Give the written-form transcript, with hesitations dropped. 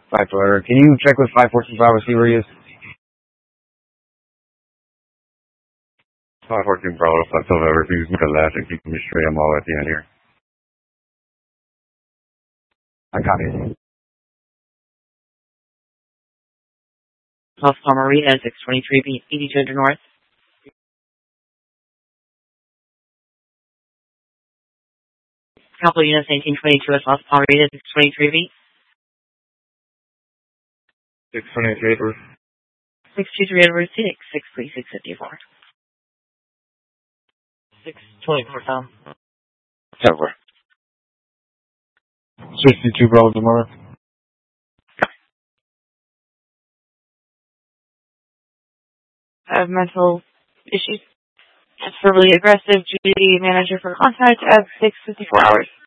5-4. Can you check with 514 Bravo, see where he is? 514 Bravo, flight over. Refuse to left and keep me straight. I'm all at the end here. I copy. Los Palmerita, 623 8200 North. Couple units 1922 at Los Palmerita, 623 623 Edward. 623 Edward 6, 63654. 624 Tom. Over. 62 Bravo tomorrow. I have mental issues. Just verbally aggressive. Duty manager for contact at 6:54 hours.